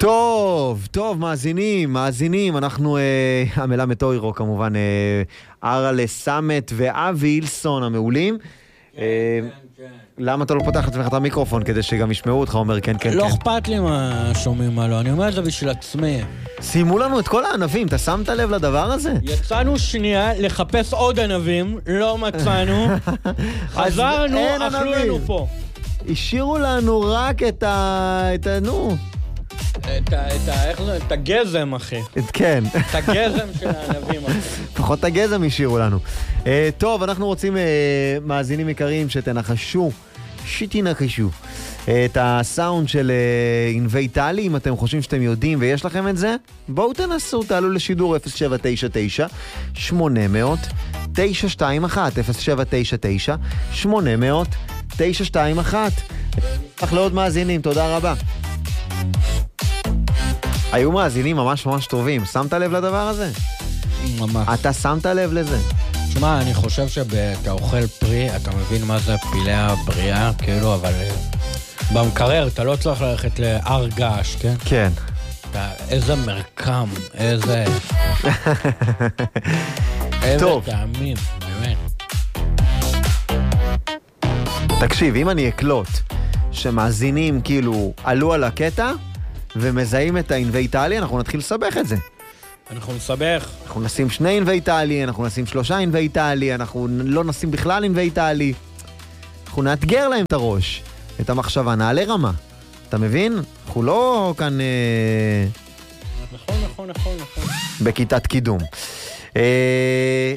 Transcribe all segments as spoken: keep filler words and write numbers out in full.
טוב, טוב, מאזינים, מאזינים, אנחנו, אה, המלמד אוירו כמובן, אה, ארלה סמט ואבי אילסון המעולים. כן, אה, כן, כן. למה אתה לא פותח לעצמך את המיקרופון כדי שגם ישמעו אותך אומר כן, כן, לא כן? אכפת לי מה שומעים מה לא, אני אומר את זה בשביל עצמי. שימו לנו את כל הענבים, אתה שמת לב לדבר הזה? יצאנו שנייה לחפש עוד ענבים, לא מצאנו, חזרנו, אין אכלו ענבים. לנו פה. השאירו לנו רק את ה... את ה... נו... את ה... את ה... איך זה? את הגזם, אחי. את... כן. את הגזם של הענבים, אחי. לפחות את הגזם השאירו לנו. Uh, טוב, אנחנו רוצים, uh, מאזינים יקרים, שתנחשו, שתנחשו, uh, את הסאונד של uh, ענבי טלי, אם אתם חושבים שאתם יודעים ויש לכם את זה, בואו תנסו, תעלו לשידור אפס שבע תשע תשע שמונה אפס אפס תשע שתיים אחת, אפס שבע תשע תשע שמונה אפס אפס תשע שתיים אחת. נפתח לעוד מאזינים, תודה רבה. היו מאזינים ממש ממש טובים, שמת לב לדבר הזה? ממש. אתה שמת לב לזה? תשמע, אני חושב שאתה אוכל פרי, אתה מבין מה זה פילי הבריאה, כאילו, אבל במקרר אתה לא צריך ללכת להר געש, כן? כן. אתה, איזה מרקם, איזה... איזה טוב. טעמים, באמת. תקשיב, אם אני אקלוט שמאזינים כאילו עלו על הקטע ומזהים את הענבי טלי, אנחנו נתחיל לסבך את זה. אנחנו נסבך. אנחנו נשים שני ענבי טלי, אנחנו נשים שלושה ענבי טלי, אנחנו לא נשים בכלל ענבי טלי. אנחנו נאתגר להם את הראש, את המחשבה, נעלה רמה. אתה מבין? אנחנו לא כאן אה, נכון, נכון, נכון, נכון. בכיתת קידום. אה,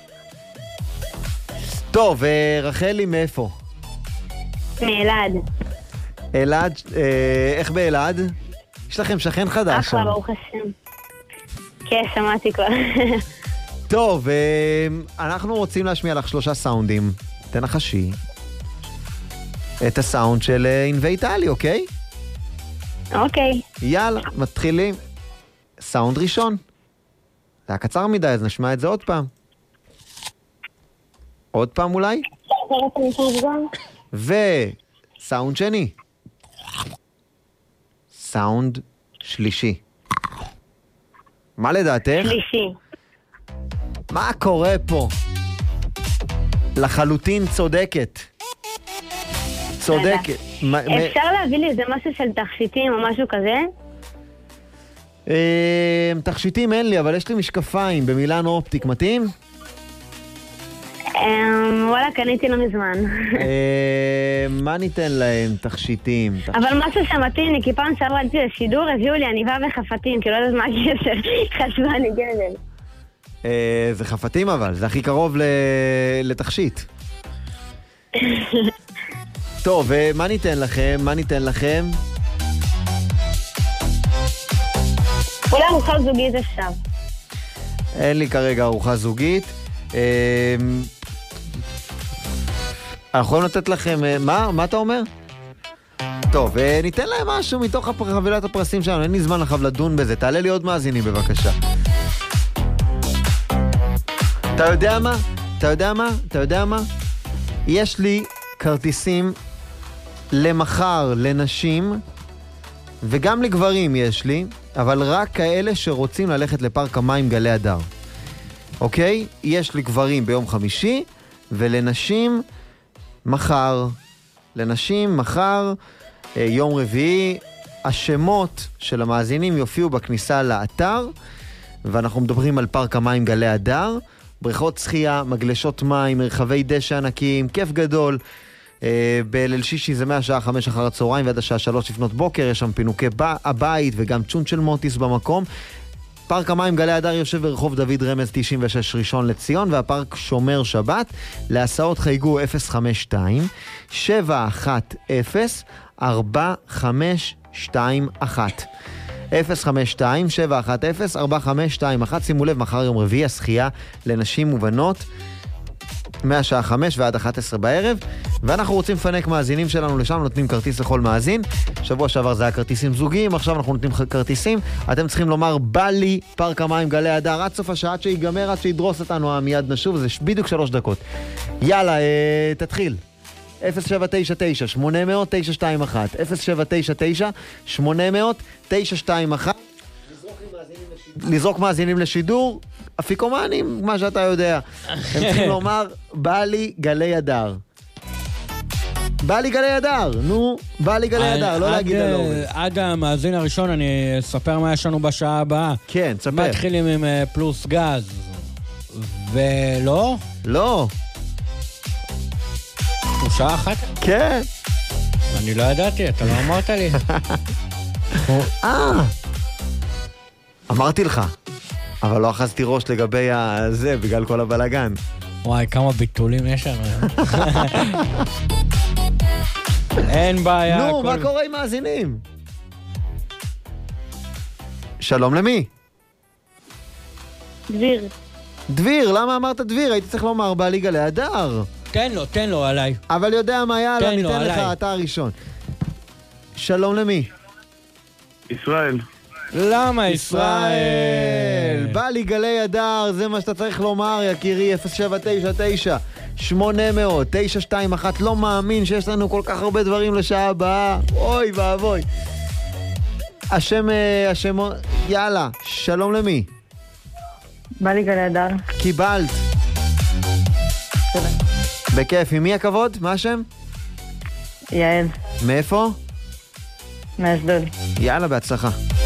טוב, אה, רחלי מאיפה? מאלעד. אלעד, אה, איך באלעד? יש לכם שכן חדש שם. אחלה, ברוך השם. כן, שמעתי כבר. טוב, אה, אנחנו רוצים להשמיע לך שלושה סאונדים. תנחשי את הסאונד של אה, ענבי טלי, אוקיי? אוקיי. יאללה, מתחילים. סאונד ראשון. זה היה קצר מדי, אז נשמע את זה עוד פעם. עוד פעם אולי? וסאונד שני. סאונד שלישי. מה לדעתך? שלישי. מה קורה פה? לחלוטין צודקת. צודקת. מה- מה- אפשר להביא לי איזה משהו של תכשיטים או משהו כזה? אה, תכשיטים אין לי, אבל יש לי משקפיים במילן אופטיק, מתאים? אמ, וואלה, קניתי לא מזמן. אה, מה ניתן להם? תכשיטים. תכשי- אבל משהו שמתאים לי, כי פעם שעברה הייתי לשידור, הביאו לי עניבה וחפתים, כי לא יודעת מה הקשר. חשבה אני גדל. אה, זה חפתים אבל, זה הכי קרוב ל- לתכשיט. טוב, אה, מה ניתן לכם? מה ניתן לכם? אולי ארוחה זוגית עכשיו. אין לי כרגע ארוחה זוגית. אה, אנחנו יכולים לתת לכם... אה, מה? מה אתה אומר? טוב, אה, ניתן להם משהו מתוך הפ- חבילת הפרסים שלנו. אין לי זמן לך לדון בזה. תעלה לי עוד מאזינים בבקשה. אתה יודע מה? אתה יודע מה? אתה יודע מה? יש לי כרטיסים למחר לנשים, וגם לגברים יש לי, אבל רק כאלה שרוצים ללכת לפארק המים גלי הדר. אוקיי? יש לי גברים ביום חמישי, ולנשים מחר. לנשים מחר, אה, יום רביעי. השמות של המאזינים יופיעו בכניסה לאתר, ואנחנו מדברים על פארק המים גלי הדר, בריכות שחייה, מגלשות מים, מרחבי דשא ענקיים, כיף גדול. אה, בליל שישי זה מהשעה חמש אחר הצהריים ועד השעה שלוש לפנות בוקר, יש שם פינוקי ב- הבית וגם צ'ונט של מוטיס במקום. פארק המים גלי הדר יושב ברחוב דוד רמז תשעים ושש ראשון לציון, והפארק שומר שבת. להסעות חייגו אפס חמש שתיים שבע אחת אפס ארבע חמש שתיים אחת. אפס חמש שתיים שבע אחת אפס ארבע חמש שתיים אחת. שימו לב, מחר יום רביעי, השחייה לנשים ובנות מהשעה חמש ועד אחת עשרה בערב, ואנחנו רוצים לפנק מאזינים שלנו לשם, נותנים כרטיס לכל מאזין. שבוע שעבר זה היה כרטיסים זוגיים, עכשיו אנחנו נותנים כרטיסים. אתם צריכים לומר בא לי פארק המים גלי הדר עד סוף השעה, עד שיגמר, עד שידרוס אותנו, מיד נשוב. זה בדיוק שלוש דקות. יאללה, אה, תתחיל. אפס שבע תשע תשע שמונה אפס אפס תשע שתיים אחת אפס שבע תשע תשע שמונה אפס אפס תשע שתיים אחת. לזרוק מאזינים לשידור, אפיקומנים, מה שאתה יודע. הם צריכים לומר, בא לי גלי הדר. בא לי גלי הדר, נו, בא לי גלי הדר, לא להגיד על אורן. עד המאזין הראשון אני אספר מה יש לנו בשעה הבאה. כן, תספר. מתחילים עם פלוס גז. ולא? לא. הוא שעה אחת? כן. אני לא ידעתי, אתה לא אמרת לי. אה. אמרתי לך, אבל לא אחזתי ראש לגבי זה, בגלל כל הבלגן. וואי, כמה ביטולים יש לנו. אין בעיה. נו, מה קורה עם מאזינים? שלום למי? דביר. דביר, למה אמרת דביר? הייתי צריך לומר בעלי גלי הדר. תן לו, תן לו עליי. אבל יודע מה, יאללה, ניתן לך, אתה הראשון. שלום למי? ישראל. למה ישראל? בא לי גלי הדר, זה מה שאתה צריך לומר, יקירי. אפס שבע תשע תשע שמונה אפס אפס תשע שתיים אחת. לא מאמין שיש לנו כל כך הרבה דברים לשעה הבאה. אוי ואבוי. השם, השם, יאללה, שלום למי? בא לי גלי הדר. קיבלת. בכיף, עם מי הכבוד? מה השם? יעל. מאיפה? מאשדוד. יאללה, בהצלחה.